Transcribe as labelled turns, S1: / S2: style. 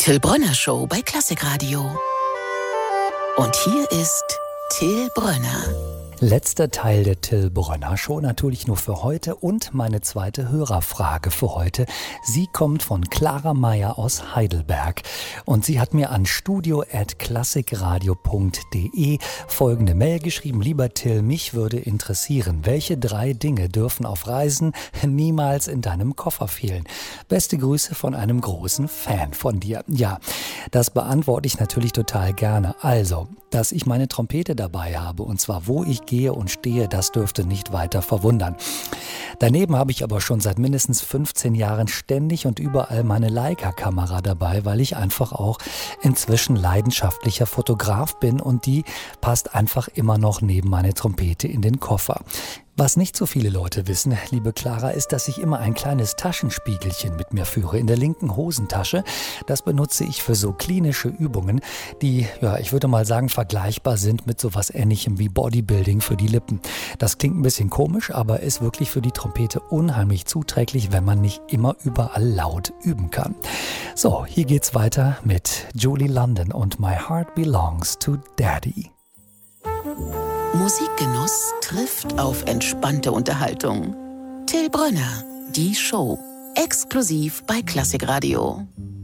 S1: Till Brönner Show bei Klassikradio. Und hier ist Till Brönner.
S2: Letzter Teil der Till Brönner Show, natürlich nur für heute, und meine zweite Hörerfrage für heute. Sie kommt von Clara Meyer aus Heidelberg und sie hat mir an studio@klassikradio.de folgende Mail geschrieben: Lieber Till, mich würde interessieren, welche 3 Dinge dürfen auf Reisen niemals in deinem Koffer fehlen? Beste Grüße von einem großen Fan von dir. Ja, das beantworte ich natürlich total gerne. Also, dass ich meine Trompete dabei habe, und zwar wo ich gehe und stehe, das dürfte nicht weiter verwundern. Daneben habe ich aber schon seit mindestens 15 Jahren ständig und überall meine Leica-Kamera dabei, weil ich einfach auch inzwischen leidenschaftlicher Fotograf bin und die passt einfach immer noch neben meine Trompete in den Koffer. Was nicht so viele Leute wissen, liebe Clara, ist, dass ich immer ein kleines Taschenspiegelchen mit mir führe in der linken Hosentasche. Das benutze ich für so klinische Übungen, die, ja, ich würde mal sagen, vergleichbar sind mit sowas Ähnlichem wie Bodybuilding für die Lippen. Das klingt ein bisschen komisch, aber ist wirklich für die Trompete unheimlich zuträglich, wenn man nicht immer überall laut üben kann. So, hier geht's weiter mit Julie London und My Heart Belongs to Daddy.
S1: Musikgenuss trifft auf entspannte Unterhaltung. Till Brönner, die Show. Exklusiv bei Klassikradio.